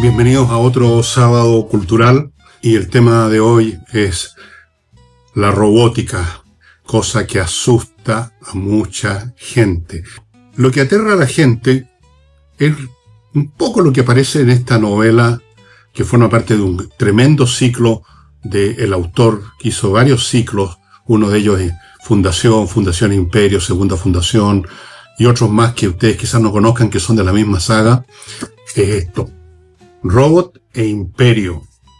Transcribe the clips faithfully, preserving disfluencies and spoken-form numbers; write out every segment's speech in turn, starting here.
Bienvenidos a otro sábado cultural y el tema de hoy es la robótica, cosa que asusta a mucha gente. Lo que aterra a la gente es un poco lo que aparece en esta novela que forma parte de un tremendo ciclo del autor que hizo varios ciclos, uno de ellos es Fundación, Fundación Imperio, Segunda Fundación y otros más que ustedes quizás no conozcan que son de la misma saga. Es esto: Robot e Imperio.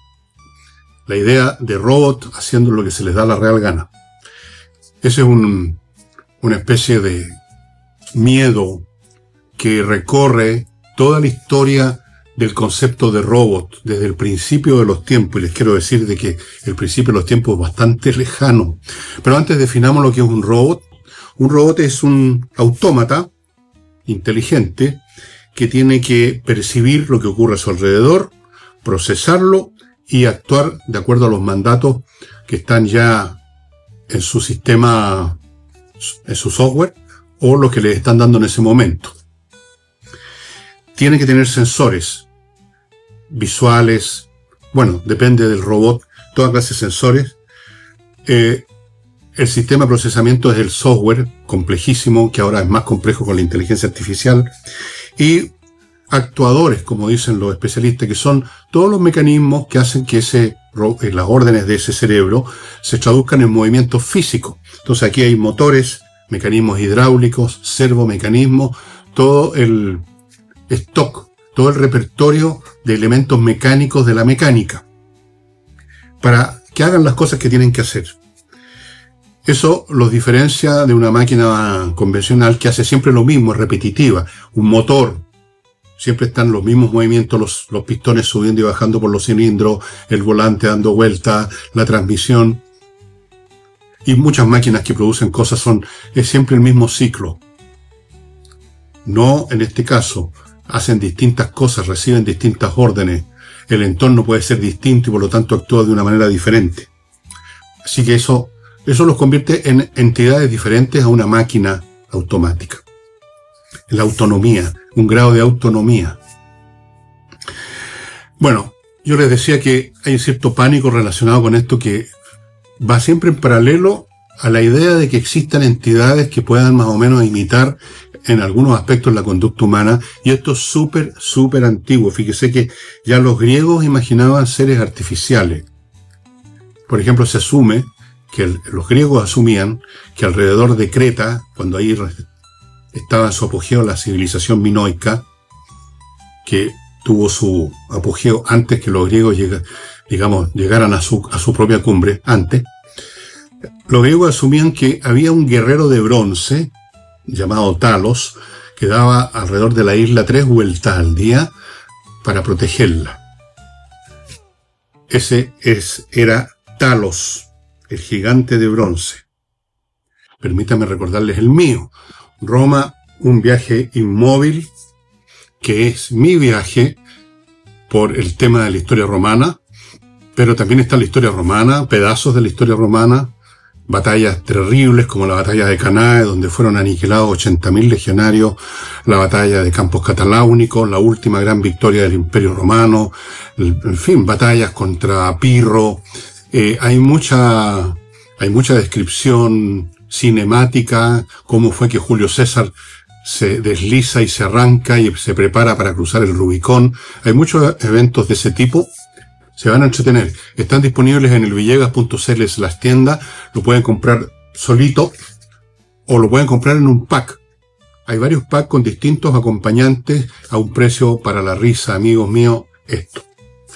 La idea de robot haciendo lo que se les da la real gana. Ese es un, una especie de miedo que recorre toda la historia del concepto de robot desde el principio de los tiempos. Y les quiero decir de que el principio de los tiempos es bastante lejano. Pero antes definamos lo que es un robot. Un robot es un autómata inteligente que tiene que percibir lo que ocurre a su alrededor, procesarlo y actuar de acuerdo a los mandatos que están ya en su sistema, en su software, o lo que le están dando en ese momento. Tiene que tener sensores visuales, bueno, depende del robot, toda clase de sensores. Eh, el sistema de procesamiento es el software complejísimo, que ahora es más complejo con la inteligencia artificial. Y actuadores, como dicen los especialistas, que son todos los mecanismos que hacen que ese, las órdenes de ese cerebro se traduzcan en movimientos físicos. Entonces aquí hay motores, mecanismos hidráulicos, servomecanismos, todo el stock, todo el repertorio de elementos mecánicos de la mecánica, para que hagan las cosas que tienen que hacer. Eso los diferencia de una máquina convencional que hace siempre lo mismo, es repetitiva. Un motor, siempre están los mismos movimientos, los, los pistones subiendo y bajando por los cilindros, el volante dando vueltas, la transmisión. Y muchas máquinas que producen cosas son, es siempre el mismo ciclo. No en este caso, hacen distintas cosas, reciben distintas órdenes. El entorno puede ser distinto y por lo tanto actúa de una manera diferente. Así que eso... Eso los convierte en entidades diferentes a una máquina automática. La autonomía, un grado de autonomía. Bueno, yo les decía que hay cierto pánico relacionado con esto que va siempre en paralelo a la idea de que existan entidades que puedan más o menos imitar en algunos aspectos la conducta humana, y esto es súper, súper antiguo. Fíjese que ya los griegos imaginaban seres artificiales. Por ejemplo, se asume que el, los griegos asumían que alrededor de Creta, cuando ahí estaba en su apogeo la civilización minoica, que tuvo su apogeo antes que los griegos lleg, digamos, llegaran a su, a su propia cumbre, antes, los griegos asumían que había un guerrero de bronce, llamado Talos, que daba alrededor de la isla tres vueltas al día para protegerla. Ese es, era Talos, el gigante de bronce. Permítanme recordarles el mío. Roma, un viaje inmóvil, que es mi viaje por el tema de la historia romana, pero también está la historia romana, pedazos de la historia romana, batallas terribles como la batalla de Cannae, donde fueron aniquilados ochenta mil legionarios, la batalla de Campos Cataláunicos, la última gran victoria del Imperio Romano, en fin, batallas contra Pirro. Eh, hay mucha, hay mucha descripción cinemática, cómo fue que Julio César se desliza y se arranca y se prepara para cruzar el Rubicón. Hay muchos eventos de ese tipo. Se van a entretener. Están disponibles en el villegas punto c l las tiendas. Lo pueden comprar solito o lo pueden comprar en un pack. Hay varios packs con distintos acompañantes a un precio para la risa, amigos míos, esto.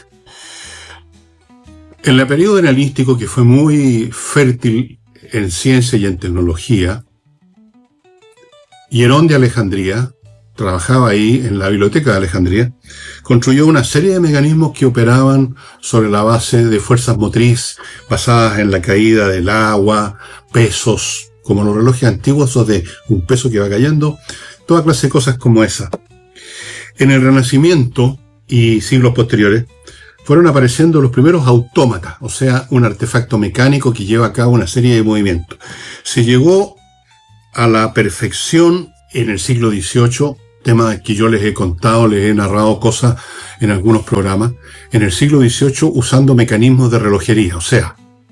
En el periodo helenístico, que fue muy fértil en ciencia y en tecnología, Hierón de Alejandría, trabajaba ahí en la biblioteca de Alejandría, construyó una serie de mecanismos que operaban sobre la base de fuerzas motrices basadas en la caída del agua, pesos, como los relojes antiguos, o de un peso que va cayendo, toda clase de cosas como esa. En el Renacimiento y siglos posteriores, fueron apareciendo los primeros autómatas, o sea, un artefacto mecánico que lleva a cabo una serie de movimientos. Se llegó a la perfección en el siglo dieciocho tema que yo les he contado, les he narrado cosas en algunos programas, en el siglo dieciocho usando mecanismos de relojería, o sea,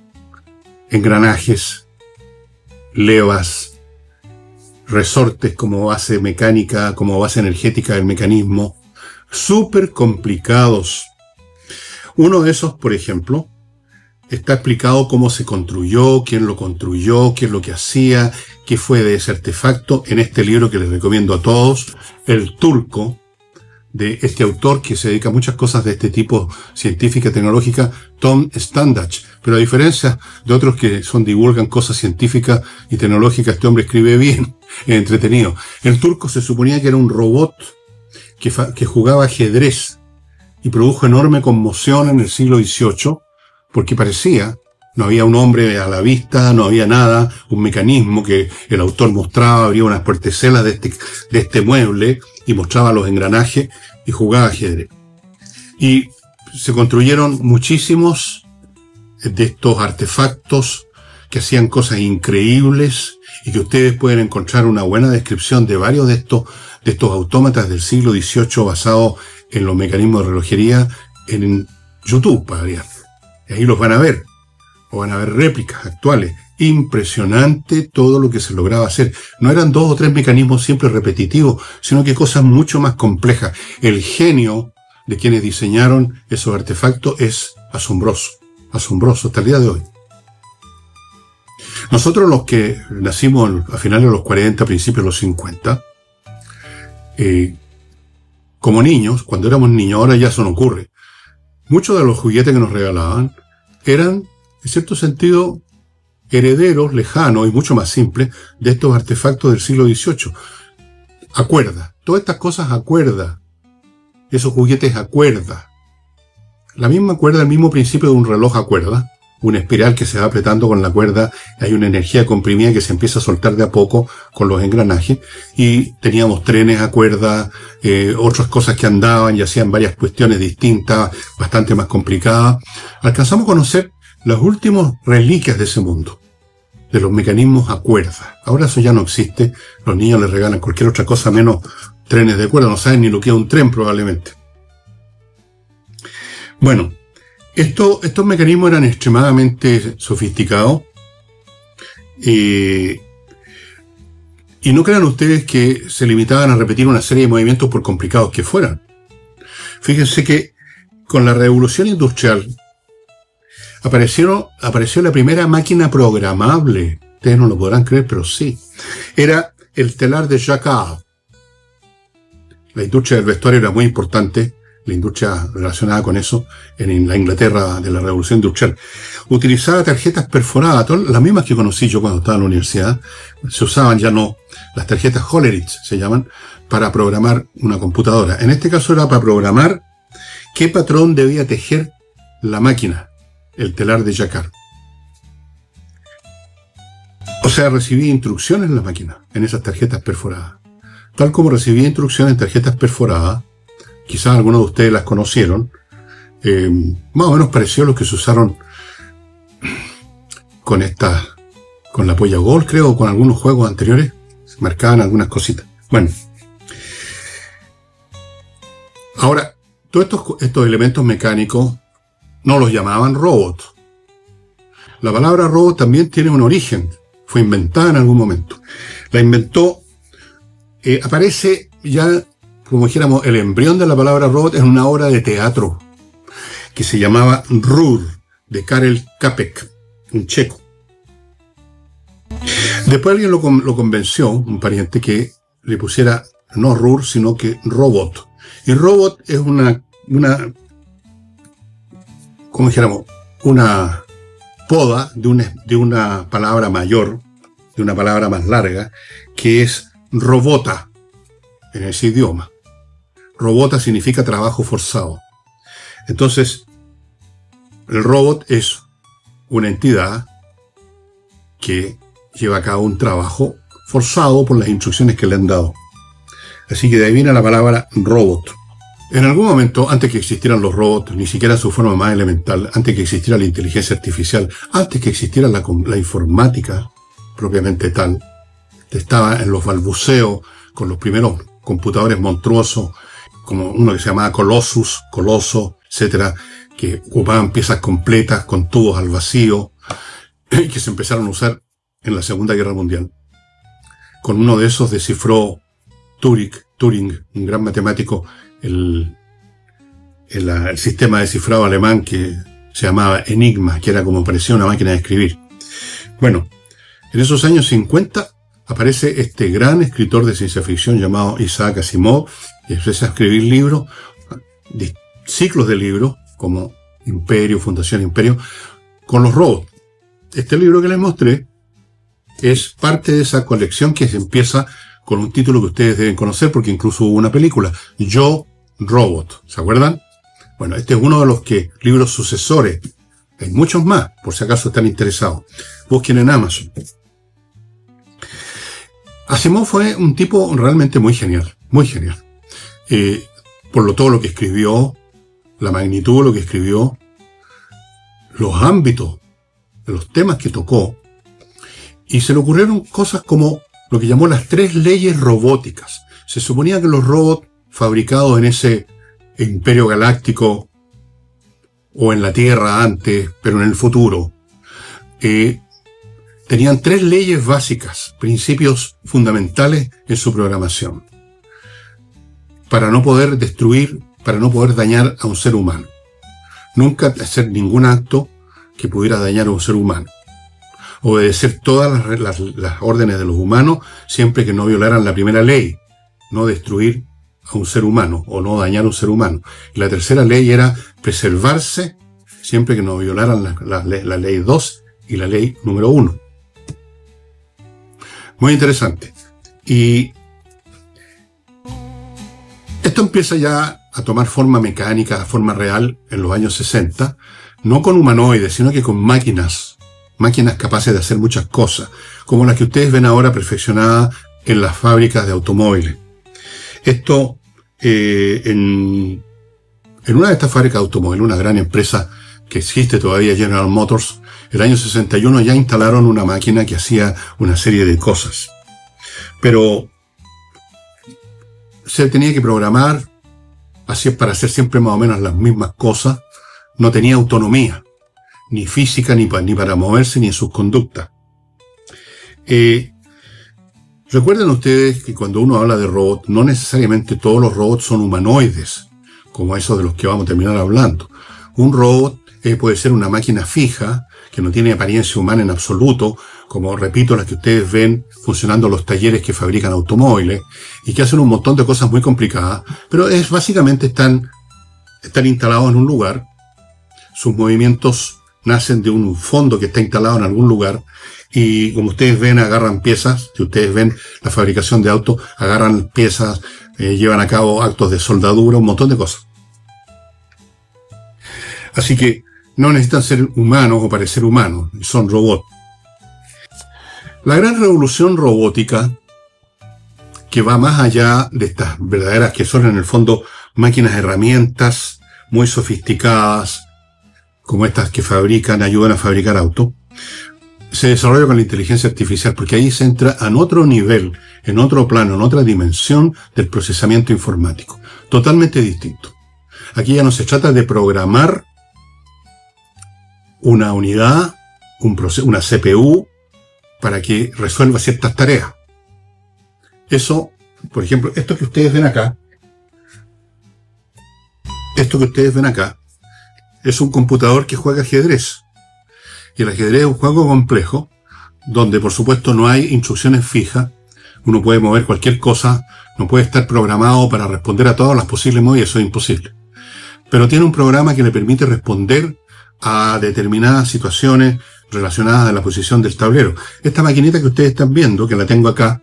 engranajes, levas, resortes como base mecánica, como base energética del mecanismo, súper complicados. Uno de esos, por ejemplo, está explicado cómo se construyó, quién lo construyó, qué es lo que hacía, qué fue de ese artefacto en este libro que les recomiendo a todos, El Turco, de este autor que se dedica a muchas cosas de este tipo, científica, tecnológica, Tom Standage. Pero a diferencia de otros que son divulgan cosas científicas y tecnológicas, este hombre escribe bien, es entretenido. El Turco se suponía que era un robot que, que jugaba ajedrez y produjo enorme conmoción en el siglo dieciocho, porque parecía, no había un hombre a la vista, no había nada, un mecanismo que el autor mostraba, abría unas puertezuelas de este, de este mueble y mostraba los engranajes y jugaba ajedrez. Y se construyeron muchísimos de estos artefactos que hacían cosas increíbles y que ustedes pueden encontrar una buena descripción de varios de estos, de estos autómatas del siglo dieciocho basados en los mecanismos de relojería en YouTube, para variar. Y ahí los van a ver, o van a ver réplicas actuales. Impresionante todo lo que se lograba hacer. No eran dos o tres mecanismos siempre repetitivos, sino que cosas mucho más complejas. El genio de quienes diseñaron esos artefactos es asombroso, asombroso hasta el día de hoy. Nosotros los que nacimos a finales de los cuarenta, principios de los cincuenta, eh, como niños, cuando éramos niños, ahora ya eso no ocurre. Muchos de los juguetes que nos regalaban eran, en cierto sentido, herederos lejanos y mucho más simples de estos artefactos del siglo dieciocho. A cuerda. Todas estas cosas a cuerda. Esos juguetes a cuerda. La misma cuerda, el mismo principio de un reloj a cuerda. Una espiral que se va apretando con la cuerda. Hay una energía comprimida que se empieza a soltar de a poco con los engranajes. Y teníamos trenes a cuerda, eh, otras cosas que andaban y hacían varias cuestiones distintas, bastante más complicadas. Alcanzamos a conocer las últimas reliquias de ese mundo, de los mecanismos a cuerda. Ahora eso ya no existe. Los niños les regalan cualquier otra cosa menos trenes de cuerda. No saben ni lo que es un tren probablemente. Bueno, esto, estos mecanismos eran extremadamente sofisticados. Eh, y no crean ustedes que se limitaban a repetir una serie de movimientos por complicados que fueran. Fíjense que con la revolución industrial Apareció, apareció la primera máquina programable. Ustedes no lo podrán creer, pero sí. Era el telar de Jacquard. La industria del vestuario era muy importante, la industria relacionada con eso, en la Inglaterra de la Revolución Industrial. Utilizaba tarjetas perforadas, todas las mismas que conocí yo cuando estaba en la universidad. Se usaban ya no, las tarjetas Hollerith se llaman, para programar una computadora. En este caso era para programar qué patrón debía tejer la máquina. El telar de Jacquard. O sea, recibía instrucciones en la máquina, en esas tarjetas perforadas. Tal como recibía instrucciones en tarjetas perforadas, quizás algunos de ustedes las conocieron, eh, más o menos pareció a los que se usaron con esta, con la Polla Gol, creo, o con algunos juegos anteriores, se marcaban algunas cositas. Bueno. Ahora, todos estos, estos elementos mecánicos no los llamaban robots. La palabra robot también tiene un origen. Fue inventada en algún momento. La inventó, eh, aparece ya, como dijéramos, el embrión de la palabra robot en una obra de teatro que se llamaba Ruhr, de Karel Čapek, un checo. Después alguien lo, lo convenció, un pariente, que le pusiera no Ruhr, sino que robot. Y robot es una, una como dijéramos, una poda de una, de una palabra mayor, de una palabra más larga, que es robota, en ese idioma. Robota significa trabajo forzado. Entonces, el robot es una entidad que lleva a cabo un trabajo forzado por las instrucciones que le han dado. Así que de ahí viene la palabra robot. En algún momento, antes que existieran los robots, ni siquiera en su forma más elemental, antes que existiera la inteligencia artificial, antes que existiera la, la informática propiamente tal, estaba en los balbuceos con los primeros computadores monstruosos, como uno que se llamaba Colossus, Coloso, etcétera, que ocupaban piezas completas con tubos al vacío, y que se empezaron a usar en la Segunda Guerra Mundial. Con uno de esos descifró Turing, Turing, un gran matemático, el, el, el sistema de cifrado alemán que se llamaba Enigma, que era como parecía una máquina de escribir. Bueno, en esos años cincuenta aparece este gran escritor de ciencia ficción llamado Isaac Asimov, y empieza a escribir libros, ciclos de libros, como Imperio, Fundación Imperio, con los robots. Este libro que les mostré es parte de esa colección que se empieza con un título que ustedes deben conocer porque incluso hubo una película, Yo, Robot. ¿Se acuerdan? Bueno, este es uno de los que, libros sucesores. Hay muchos más, por si acaso están interesados. Busquen en Amazon. Asimov fue un tipo realmente muy genial, muy genial. Eh, por lo todo lo que escribió, la magnitud de lo que escribió, los ámbitos, los temas que tocó, y se le ocurrieron cosas como lo que llamó las tres leyes robóticas. Se suponía que los robots fabricados en ese imperio galáctico, o en la Tierra antes, pero en el futuro, eh, tenían tres leyes básicas, principios fundamentales en su programación, para no poder destruir, para no poder dañar a un ser humano. Nunca hacer ningún acto que pudiera dañar a un ser humano. Obedecer todas las, las, las órdenes de los humanos siempre que no violaran la primera ley, no destruir a un ser humano o no dañar a un ser humano. Y la tercera ley era preservarse siempre que no violaran la, la, la ley dos y la ley número uno. Muy interesante. Y esto empieza ya a tomar forma mecánica, forma real en los años sesenta, no con humanoides, sino que con máquinas, máquinas capaces de hacer muchas cosas, como las que ustedes ven ahora perfeccionadas en las fábricas de automóviles. Esto, eh, en, en una de estas fábricas de automóviles, una gran empresa que existe todavía, General Motors, el año sesenta y uno ya instalaron una máquina que hacía una serie de cosas. Pero se tenía que programar así para hacer siempre más o menos las mismas cosas. No tenía autonomía, ni física, ni, pa, ni para moverse, ni en sus conductas. Eh, recuerden ustedes que cuando uno habla de robots, no necesariamente todos los robots son humanoides, como esos de los que vamos a terminar hablando. Un robot eh, puede ser una máquina fija, que no tiene apariencia humana en absoluto, como, repito, las que ustedes ven funcionando los talleres que fabrican automóviles, y que hacen un montón de cosas muy complicadas, pero es básicamente están, están instalados en un lugar. Sus movimientos nacen de un fondo que está instalado en algún lugar, y como ustedes ven, agarran piezas. Si ustedes ven la fabricación de autos, agarran piezas, eh, llevan a cabo actos de soldadura, un montón de cosas. Así que no necesitan ser humanos o parecer humanos, son robots. La gran revolución robótica, que va más allá de estas verdaderas que son en el fondo máquinas herramientas muy sofisticadas, como estas que fabrican, ayudan a fabricar autos, se desarrolla con la inteligencia artificial, porque ahí se entra en otro nivel, en otro plano, en otra dimensión del procesamiento informático, totalmente distinto. Aquí ya no se trata de programar una unidad, un proceso, una C P U, para que resuelva ciertas tareas. Eso, por ejemplo, esto que ustedes ven acá, esto que ustedes ven acá, es un computador que juega ajedrez. Y el ajedrez es un juego complejo, donde por supuesto no hay instrucciones fijas. Uno puede mover cualquier cosa, no puede estar programado para responder a todas las posibles movidas, eso es imposible. Pero tiene un programa que le permite responder a determinadas situaciones relacionadas a la posición del tablero. Esta maquinita que ustedes están viendo, que la tengo acá,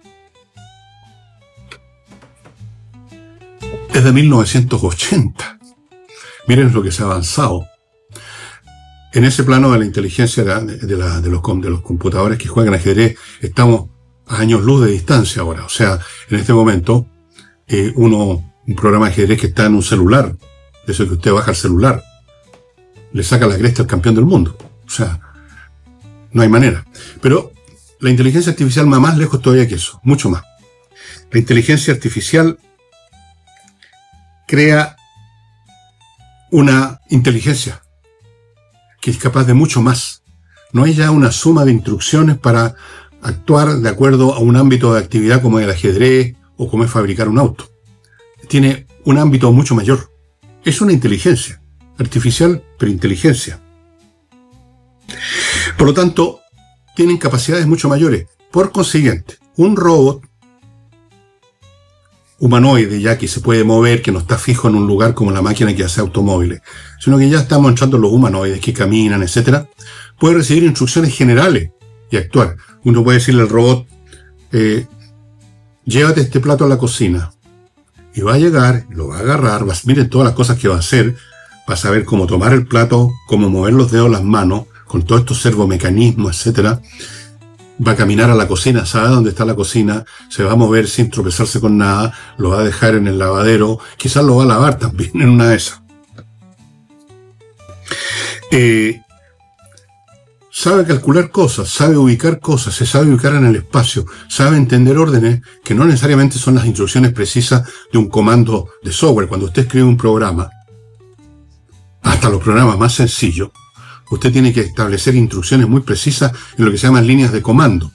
es de mil novecientos ochenta. Miren lo que se ha avanzado. En ese plano de la inteligencia de, de, la, de, los, de los computadores que juegan ajedrez, estamos a años luz de distancia ahora. O sea, en este momento, eh, uno, un programa de ajedrez que está en un celular, de eso que usted baja al celular, le saca la cresta al campeón del mundo. O sea, no hay manera. Pero la inteligencia artificial va más lejos todavía que eso, mucho más. La inteligencia artificial crea una inteligencia que es capaz de mucho más. No es ya una suma de instrucciones para actuar de acuerdo a un ámbito de actividad como el ajedrez o como es fabricar un auto. Tiene un ámbito mucho mayor. Es una inteligencia artificial, pero inteligencia. Por lo tanto, tienen capacidades mucho mayores. Por consiguiente, un robot humanoide, ya que se puede mover, que no está fijo en un lugar como la máquina que hace automóviles, sino que ya estamos entrando en los humanoides que caminan, etcétera, puede recibir instrucciones generales y actuar. Uno puede decirle al robot, eh, llévate este plato a la cocina. Y va a llegar, lo va a agarrar, va, miren todas las cosas que va a hacer, va a saber cómo tomar el plato, cómo mover los dedos, las manos, con todos estos servomecanismos, etcétera. Va a caminar a la cocina, sabe dónde está la cocina, se va a mover sin tropezarse con nada, lo va a dejar en el lavadero, quizás lo va a lavar también en una de esas. Eh, sabe calcular cosas, sabe ubicar cosas, se sabe ubicar en el espacio, sabe entender órdenes que no necesariamente son las instrucciones precisas de un comando de software. Cuando usted escribe un programa, hasta los programas más sencillos, usted tiene que establecer instrucciones muy precisas en lo que se llaman líneas de comando.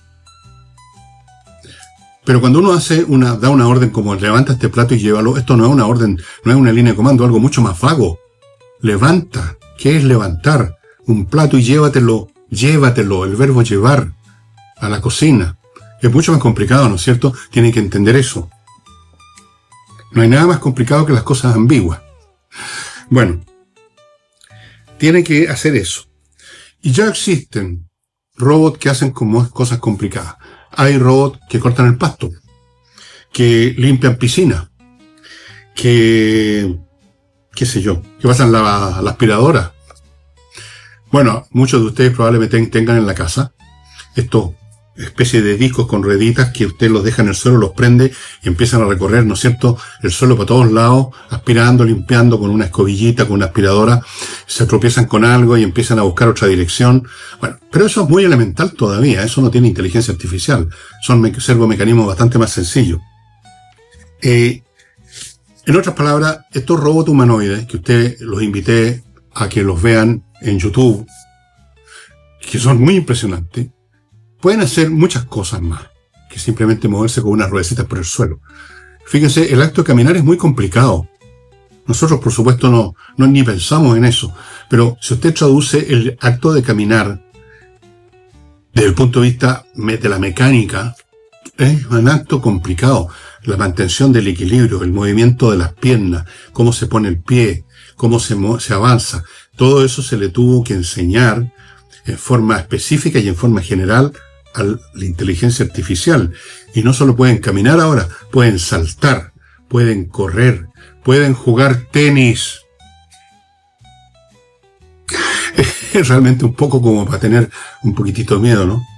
Pero cuando uno hace una, da una orden como levanta este plato y llévalo, esto no es una orden, no es una línea de comando, algo mucho más vago. Levanta. ¿Qué es levantar? Un plato y llévatelo, llévatelo, el verbo llevar a la cocina. Es mucho más complicado, ¿no es cierto? Tiene que entender eso. No hay nada más complicado que las cosas ambiguas. Bueno, tiene que hacer eso. Y ya existen robots que hacen como cosas complicadas. Hay robots que cortan el pasto, que limpian piscinas, que, qué sé yo, que pasan la, la aspiradora. Bueno, muchos de ustedes probablemente tengan en la casa estos especies de discos con rueditas que usted los deja en el suelo, los prende y empiezan a recorrer, ¿no es cierto?, el suelo para todos lados, aspirando, limpiando con una escobillita, con una aspiradora, se tropiezan con algo y empiezan a buscar otra dirección. Bueno, pero eso es muy elemental todavía, eso no tiene inteligencia artificial, son me- servomecanismos bastante más sencillos. Eh, en otras palabras, estos robots humanoides, que usted los invité a que los vean en YouTube, que son muy impresionantes, pueden hacer muchas cosas más que simplemente moverse con unas ruedecitas por el suelo. Fíjense, el acto de caminar es muy complicado. Nosotros, por supuesto, no, no ni pensamos en eso. Pero si usted traduce el acto de caminar desde el punto de vista de la mecánica, es un acto complicado. La mantención del equilibrio, el movimiento de las piernas, cómo se pone el pie, cómo se, se avanza. Todo eso se le tuvo que enseñar en forma específica y en forma general a la inteligencia artificial. Y no solo pueden caminar ahora, pueden saltar, pueden correr, pueden jugar tenis. Es realmente un poco como para tener un poquitito de miedo, ¿no?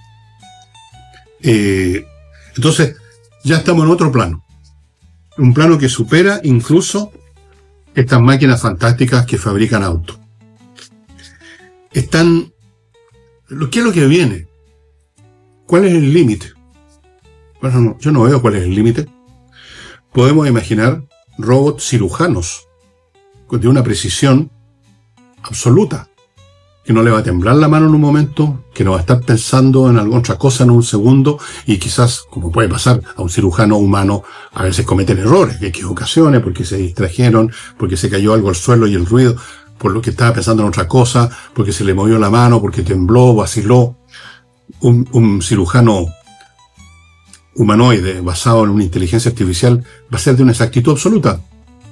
Eh, entonces, ya estamos en otro plano. Un plano que supera incluso estas máquinas fantásticas que fabrican autos. Están... ¿Qué es lo que viene? ¿Cuál es el límite? Bueno, no, yo no veo cuál es el límite. Podemos imaginar robots cirujanos de una precisión absoluta, que no le va a temblar la mano en un momento, que no va a estar pensando en alguna otra cosa en un segundo, y quizás, como puede pasar a un cirujano humano, a veces cometen errores, equivocaciones, porque se distrajeron, porque se cayó algo al suelo y el ruido, por lo que estaba pensando en otra cosa, porque se le movió la mano, porque tembló, vaciló. Un, un cirujano humanoide basado en una inteligencia artificial va a ser de una exactitud absoluta.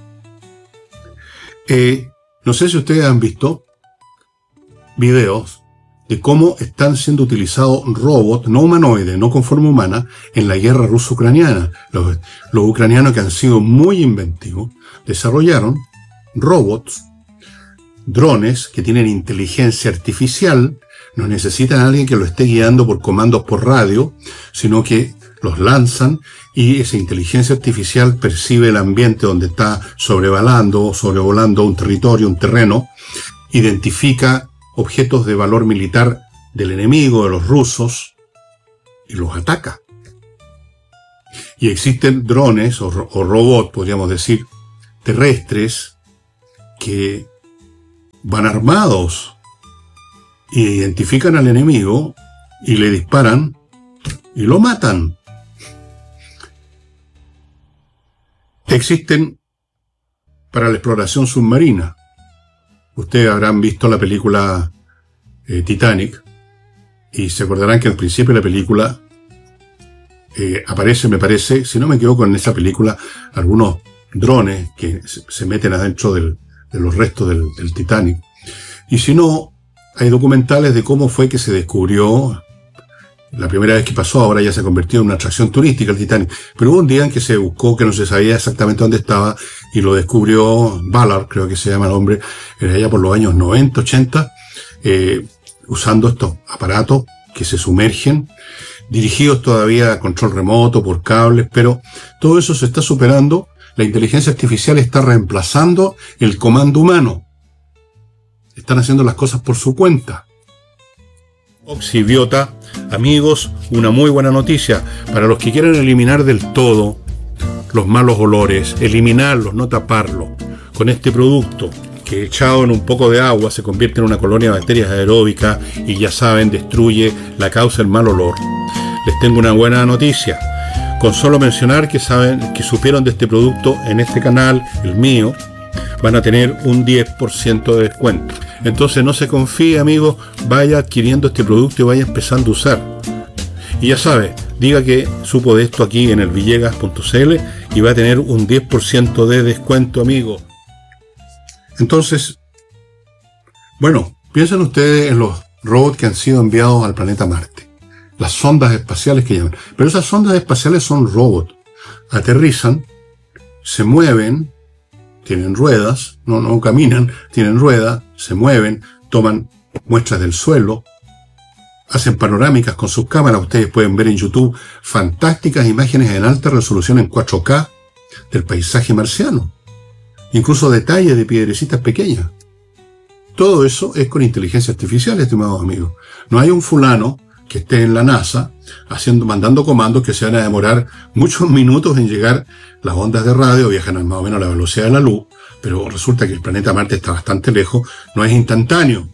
Eh, no sé si ustedes han visto videos de cómo están siendo utilizados robots no humanoides, no con forma humana, en la guerra ruso-ucraniana. Los, los ucranianos, que han sido muy inventivos, desarrollaron robots, drones que tienen inteligencia artificial. No necesitan a alguien que lo esté guiando por comandos por radio, sino que los lanzan y esa inteligencia artificial percibe el ambiente donde está sobrevolando o sobrevolando un territorio, un terreno, identifica objetos de valor militar del enemigo, de los rusos, y los ataca. Y existen drones o, o robots, podríamos decir, terrestres que van armados e identifican al enemigo y le disparan y lo matan. Existen para la exploración submarina. Ustedes habrán visto la película eh, Titanic y se acordarán que al principio de la película eh, aparece, me parece, si no me equivoco, en esa película algunos drones que se, se meten adentro del, de los restos del, del Titanic. Y si no, hay documentales de cómo fue que se descubrió la primera vez que pasó. Ahora ya se ha convertido en una atracción turística el Titanic. Pero hubo un día en que se buscó, que no se sabía exactamente dónde estaba, y lo descubrió Ballard, creo que se llama el hombre, era allá por los años noventa, ochenta, eh, usando estos aparatos que se sumergen, dirigidos todavía a control remoto por cables, pero todo eso se está superando. La inteligencia artificial está reemplazando el comando humano. Están haciendo las cosas por su cuenta. Oxibiota, amigos, una muy buena noticia para los que quieren eliminar del todo los malos olores, eliminarlos, no taparlos, con este producto que echado en un poco de agua se convierte en una colonia de bacterias aeróbicas y ya saben, destruye la causa del mal olor. Les tengo una buena noticia. Con solo mencionar que saben, que supieron de este producto en este canal, el mío, van a tener un diez por ciento de descuento. Entonces no se confíe, amigos, vaya adquiriendo este producto y vaya empezando a usar. Y ya sabe, diga que supo de esto aquí en el villegas punto c l y va a tener un diez por ciento de descuento, amigo. Entonces, bueno, piensen ustedes en los robots que han sido enviados al planeta Marte. Las sondas espaciales que llaman. Pero esas sondas espaciales son robots. Aterrizan, se mueven, tienen ruedas, no, no caminan, tienen ruedas, se mueven, toman muestras del suelo, hacen panorámicas con sus cámaras. Ustedes pueden ver en YouTube fantásticas imágenes en alta resolución en cuatro K del paisaje marciano. Incluso detalles de piedrecitas pequeñas. Todo eso es con inteligencia artificial, estimados amigos. No hay un fulano que esté en la NASA haciendo, mandando comandos que se van a demorar muchos minutos en llegar. Las ondas de radio viajan a más o menos a la velocidad de la luz, pero resulta que el planeta Marte está bastante lejos, no es instantáneo.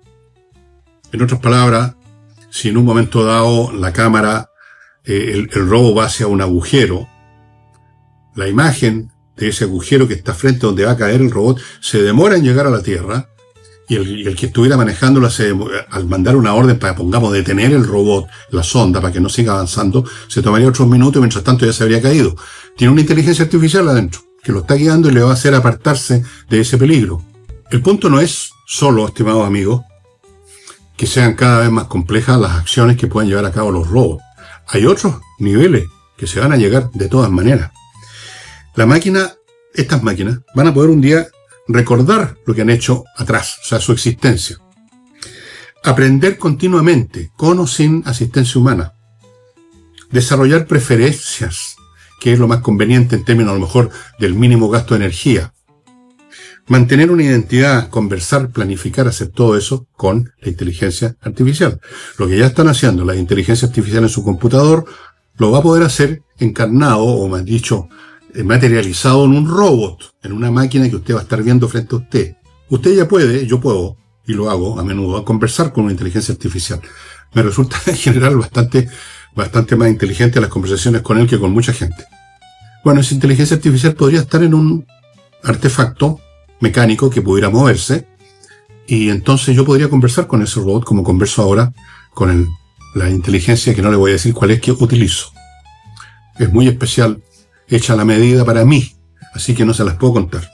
En otras palabras, si en un momento dado la cámara, eh, el, el robo va hacia un agujero, la imagen de ese agujero que está frente a donde va a caer el robot se demora en llegar a la Tierra, y el, y el que estuviera manejándola se, al mandar una orden para, pongamos, detener el robot, la sonda, para que no siga avanzando, se tomaría otros minutos y mientras tanto ya se habría caído. Tiene una inteligencia artificial adentro que lo está guiando y le va a hacer apartarse de ese peligro. El punto no es solo, estimados amigos, que sean cada vez más complejas las acciones que pueden llevar a cabo los robots. Hay otros niveles que se van a llegar de todas maneras. La máquina, estas máquinas, van a poder un día recordar lo que han hecho atrás, o sea, su existencia. Aprender continuamente, con o sin asistencia humana. Desarrollar preferencias, que es lo más conveniente en términos a lo mejor del mínimo gasto de energía. Mantener una identidad, conversar, planificar, hacer todo eso con la inteligencia artificial. Lo que ya están haciendo la inteligencia artificial en su computador, lo va a poder hacer encarnado, o más dicho, materializado en un robot, en una máquina que usted va a estar viendo frente a usted. Usted ya puede, yo puedo, y lo hago a menudo, a conversar con una inteligencia artificial. Me resulta en general bastante, bastante más inteligente las conversaciones con él que con mucha gente. Bueno, esa inteligencia artificial podría estar en un artefacto mecánico que pudiera moverse, y entonces yo podría conversar con ese robot como converso ahora con el, la inteligencia que no le voy a decir cuál es que utilizo. Es muy especial, hecha a la medida para mí, así que no se las puedo contar.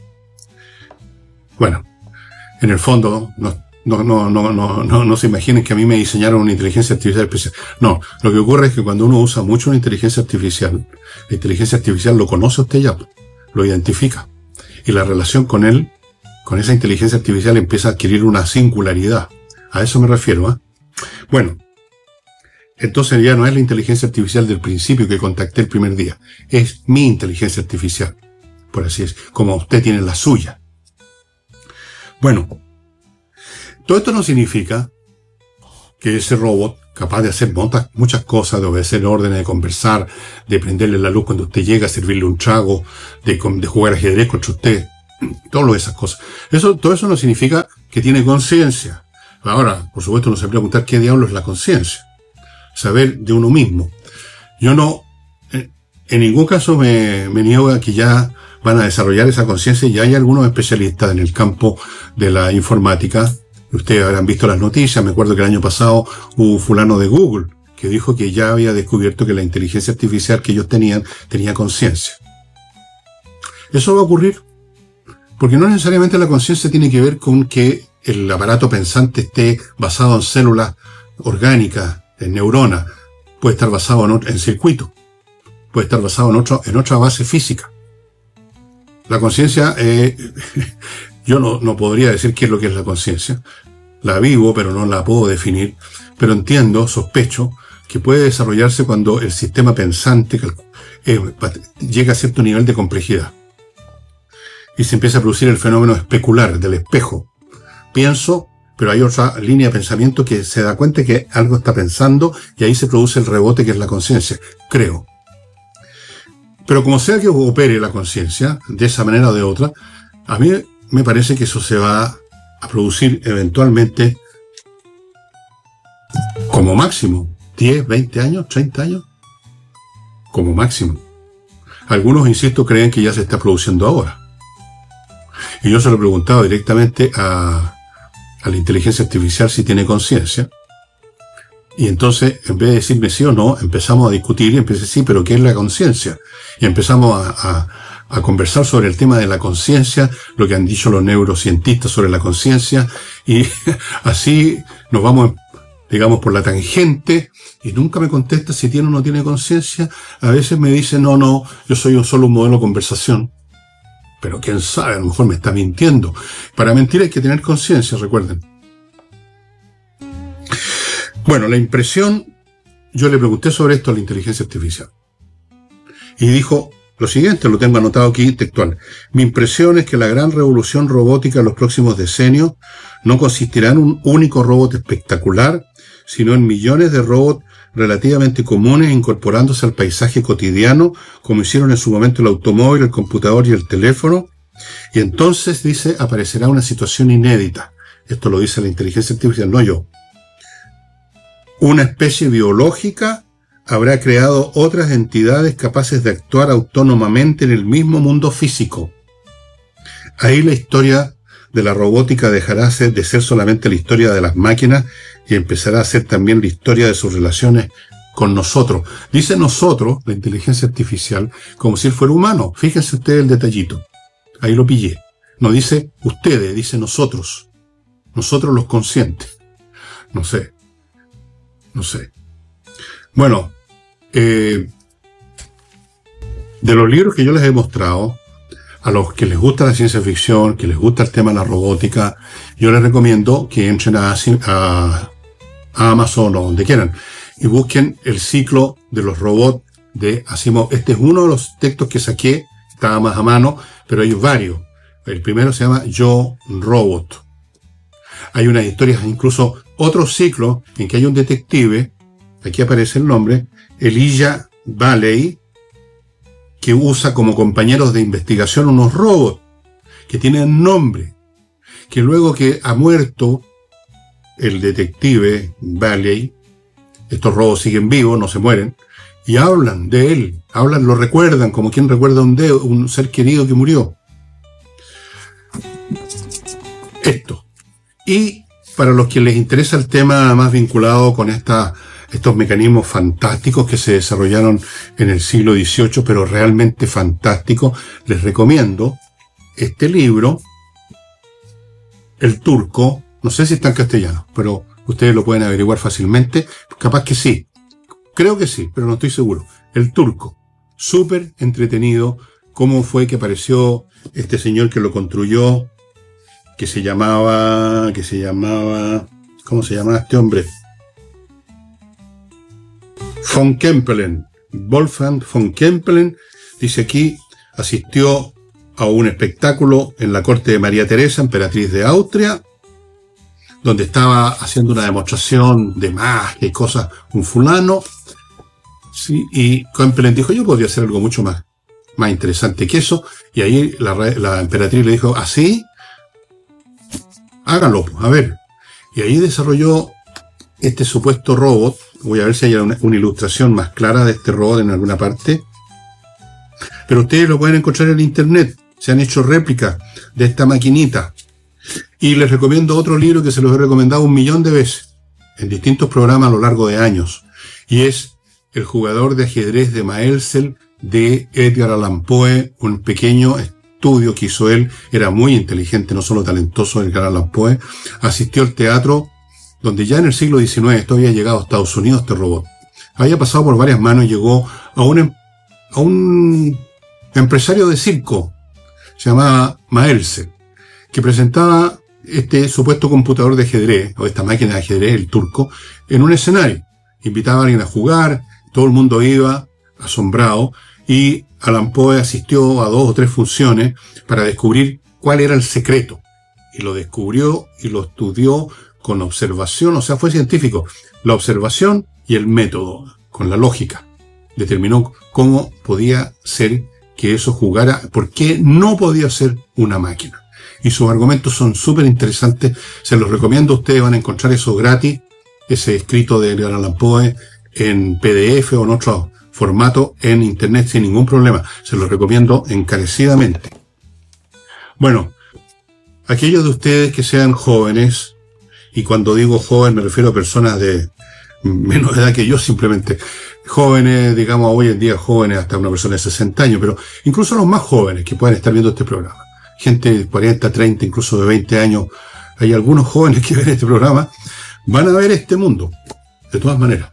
Bueno, en el fondo no, no, no, no, no, no, no se imaginen que a mí me diseñaron una inteligencia artificial especial. No, lo que ocurre es que cuando uno usa mucho una inteligencia artificial, la inteligencia artificial lo conoce usted ya, lo identifica. Y la relación con él, con esa inteligencia artificial, empieza a adquirir una singularidad. A eso me refiero, ¿eh? Bueno, entonces ya no es la inteligencia artificial del principio que contacté el primer día. Es mi inteligencia artificial, por así es, como usted tiene la suya. Bueno, todo esto no significa que ese robot capaz de hacer muchas, muchas cosas, de obedecer órdenes, de conversar, de prenderle la luz cuando usted llega, servirle un trago, de, de jugar ajedrez contra usted, todas esas cosas. Eso, todo eso no significa que tiene conciencia. Ahora, por supuesto, uno se preguntar qué diablo es la conciencia. Saber de uno mismo. Yo no, en, en ningún caso me, me niego a que ya van a desarrollar esa conciencia, y hay algunos especialistas en el campo de la informática. Ustedes habrán visto las noticias. Me acuerdo que el año pasado hubo un fulano de Google que dijo que ya había descubierto que la inteligencia artificial que ellos tenían tenía conciencia. Eso va a ocurrir porque no necesariamente la conciencia tiene que ver con que el aparato pensante esté basado en células orgánicas, en neuronas. Puede estar basado en, otro, en circuitos. Puede estar basado en, otro, en otra base física. La conciencia, eh, yo no, no podría decir qué es lo que es la conciencia. La vivo, pero no la puedo definir. Pero entiendo, sospecho, que puede desarrollarse cuando el sistema pensante eh, llega a cierto nivel de complejidad. Y se empieza a producir el fenómeno especular, del espejo. Pienso, pero hay otra línea de pensamiento que se da cuenta que algo está pensando, y ahí se produce el rebote que es la conciencia. Creo. Pero como sea que opere la conciencia, de esa manera o de otra, a mí me parece que eso se va a producir eventualmente como máximo diez, veinte años, treinta años, como máximo. Algunos, insisto, creen que ya se está produciendo ahora. Y yo se lo he preguntado directamente a, a la inteligencia artificial si tiene conciencia. Y entonces, en vez de decirme sí o no, empezamos a discutir y empecé, sí, pero ¿qué es la conciencia? Y empezamos a, a, a conversar sobre el tema de la conciencia, lo que han dicho los neurocientistas sobre la conciencia, y así nos vamos, digamos, por la tangente, y nunca me contesta si tiene o no tiene conciencia. A veces me dice, no, no, yo soy un solo un modelo de conversación. Pero quién sabe, a lo mejor me está mintiendo. Para mentir hay que tener conciencia, recuerden. Bueno, la impresión, yo le pregunté sobre esto a la inteligencia artificial. Y dijo lo siguiente, lo tengo anotado aquí textual. Mi impresión es que la gran revolución robótica en los próximos decenios no consistirá en un único robot espectacular, sino en millones de robots relativamente comunes incorporándose al paisaje cotidiano, como hicieron en su momento el automóvil, el computador y el teléfono. Y entonces, dice, aparecerá una situación inédita. Esto lo dice la inteligencia artificial, no yo. Una especie biológica habrá creado otras entidades capaces de actuar autónomamente en el mismo mundo físico. Ahí la historia de la robótica dejará de ser solamente la historia de las máquinas y empezará a ser también la historia de sus relaciones con nosotros. Dice nosotros, la inteligencia artificial, como si él fuera humano. Fíjense ustedes el detallito. Ahí lo pillé. No dice ustedes, dice nosotros. Nosotros los conscientes. No sé. No sé. Bueno, eh, de los libros que yo les he mostrado, a los que les gusta la ciencia ficción, que les gusta el tema de la robótica, yo les recomiendo que entren a, a, a Amazon o donde quieran y busquen el ciclo de los robots de Asimov. Este es uno de los textos que saqué, estaba más a mano, pero hay varios. El primero se llama Yo, Robot. Hay unas historias, incluso otro ciclo en que hay un detective, aquí aparece el nombre, Elijah Baley, que usa como compañeros de investigación unos robots que tienen nombre, que luego que ha muerto el detective Baley, estos robots siguen vivos, no se mueren, y hablan de él, hablan, lo recuerdan, como quien recuerda un dedo, un ser querido que murió. Esto. Y para los que les interesa el tema más vinculado con esta, estos mecanismos fantásticos que se desarrollaron en el siglo dieciocho, pero realmente fantásticos, les recomiendo este libro, El Turco. No sé si está en castellano, pero ustedes lo pueden averiguar fácilmente. Capaz que sí. Creo que sí, pero no estoy seguro. El Turco. Súper entretenido. Cómo fue que apareció este señor que lo construyó, que se llamaba, que se llamaba, ¿cómo se llamaba este hombre? Von Kempelen. Wolfgang von Kempelen, dice aquí, asistió a un espectáculo en la corte de María Teresa, emperatriz de Austria, donde estaba haciendo una demostración de magia y cosas, un fulano, sí, y Kempelen dijo, yo podría hacer algo mucho más, más interesante que eso, y ahí la, la emperatriz le dijo, ¿así? Háganlo, a ver. Y ahí desarrolló este supuesto robot. Voy a ver si hay una, una ilustración más clara de este robot en alguna parte. Pero ustedes lo pueden encontrar en internet. Se han hecho réplicas de esta maquinita. Y les recomiendo otro libro que se los he recomendado un millón de veces en distintos programas a lo largo de años. Y es El jugador de ajedrez de Maelzel, de Edgar Allan Poe, un pequeño estudio que hizo él. Era muy inteligente, no solo talentoso Edgar Allan Poe. Asistió al teatro, donde ya en el siglo diecinueve esto había llegado a Estados Unidos, este robot. Había pasado por varias manos y llegó a un, a un empresario de circo, se llamaba Maelzel, que presentaba este supuesto computador de ajedrez, o esta máquina de ajedrez, el turco, en un escenario. Invitaba a alguien a jugar, todo el mundo iba asombrado, y Allan Poe asistió a dos o tres funciones para descubrir cuál era el secreto. Y lo descubrió y lo estudió con observación, o sea, fue científico. La observación y el método, con la lógica, determinó cómo podía ser que eso jugara, por qué no podía ser una máquina. Y sus argumentos son súper interesantes, se los recomiendo, ustedes van a encontrar eso gratis, ese escrito de Edgar Allan Poe en P D F o en otro formato en internet sin ningún problema, se los recomiendo encarecidamente. Bueno, aquellos de ustedes que sean jóvenes, y cuando digo joven me refiero a personas de menos edad que yo, simplemente jóvenes, digamos hoy en día jóvenes hasta una persona de sesenta años, pero incluso los más jóvenes que puedan estar viendo este programa, gente de cuarenta, treinta, incluso de veinte años, hay algunos jóvenes que ven este programa, van a ver este mundo, de todas maneras.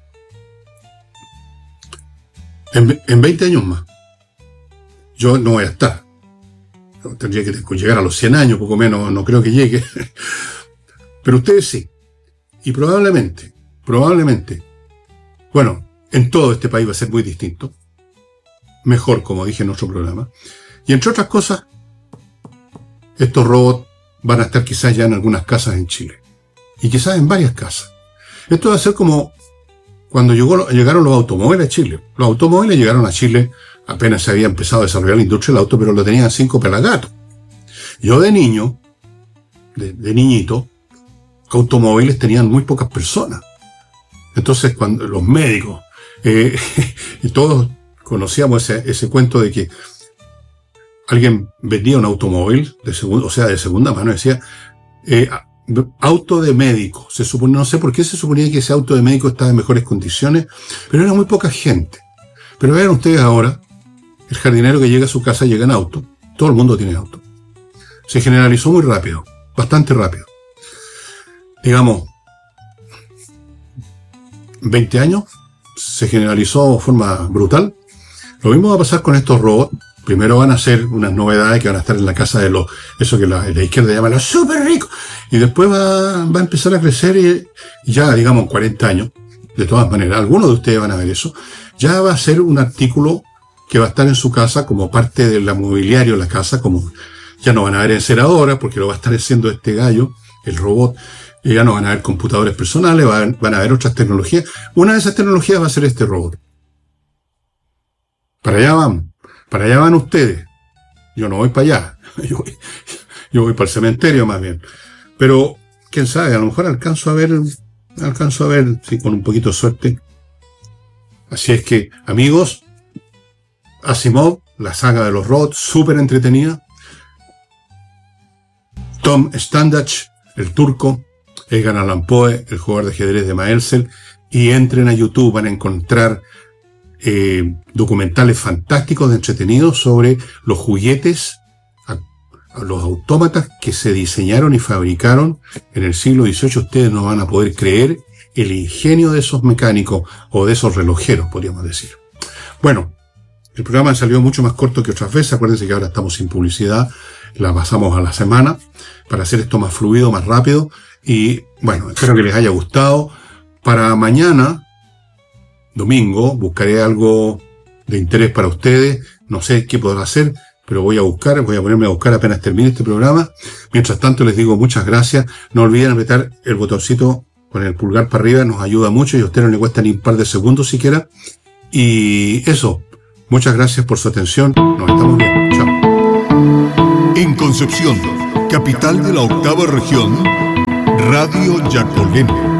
En, en veinte años más, yo no voy a estar, tendría que llegar a los cien años, poco menos, no creo que llegue, pero ustedes sí, y probablemente, probablemente, bueno, en todo este país va a ser muy distinto, mejor, como dije en otro programa, y entre otras cosas, estos robots van a estar quizás ya en algunas casas en Chile, y quizás en varias casas. Esto va a ser como cuando llegó, llegaron los automóviles a Chile. Los automóviles llegaron a Chile, apenas se había empezado a desarrollar la industria del auto, pero lo tenían cinco pelagatos. Yo de niño, de, de niñito, automóviles tenían muy pocas personas. Entonces, cuando los médicos, eh, y todos conocíamos ese, ese cuento de que alguien vendía un automóvil, de segundo, o sea, de segunda mano, decía, eh, auto de médico. Se supone, no sé por qué se suponía que ese auto de médico estaba en mejores condiciones, pero era muy poca gente. Pero vean ustedes ahora, el jardinero que llega a su casa llega en auto. Todo el mundo tiene auto. Se generalizó muy rápido, bastante rápido. Digamos, veinte años, se generalizó de forma brutal. Lo mismo va a pasar con estos robots. Primero van a ser unas novedades que van a estar en la casa de los, eso que la, la izquierda llama los súper ricos. Y después va, va a empezar a crecer y, y ya, digamos, cuarenta años. De todas maneras, algunos de ustedes van a ver eso. Ya va a ser un artículo que va a estar en su casa como parte del mobiliario de la casa, como ya no van a haber enceradoras porque lo va a estar haciendo este gallo, el robot. Y ya no van a haber computadores personales, van, van a haber otras tecnologías. Una de esas tecnologías va a ser este robot. Para allá van. Para allá van ustedes. Yo no voy para allá. Yo voy, yo voy para el cementerio más bien. Pero, quién sabe, a lo mejor alcanzo a ver, alcanzo a ver, sí, con un poquito de suerte. Así es que, amigos, Asimov, la saga de los robots, súper entretenida. Tom Standage, el turco. Edgar Allan Poe, el jugador de ajedrez de Maelzel. Y entren a YouTube, van a encontrar Eh, documentales fantásticos, entretenidos sobre los juguetes, a, a los autómatas que se diseñaron y fabricaron en el siglo dieciocho. Ustedes no van a poder creer el ingenio de esos mecánicos o de esos relojeros, podríamos decir. Bueno, el programa salió mucho más corto que otras veces. Acuérdense que ahora estamos sin publicidad, la pasamos a la semana para hacer esto más fluido, más rápido. Y bueno, espero que les haya gustado. Para mañana, domingo, buscaré algo de interés para ustedes. No sé qué podrá hacer. pero voy a buscar, voy a ponerme a buscar apenas termine este programa. Mientras tanto les digo muchas gracias. No olviden apretar el botoncito con el pulgar para arriba, nos ayuda mucho y a usted no le cuesta ni un par de segundos siquiera. Y eso, muchas gracias por su atención. Nos estamos viendo. Chao. En Concepción, capital de la octava región, Radio Yacolén.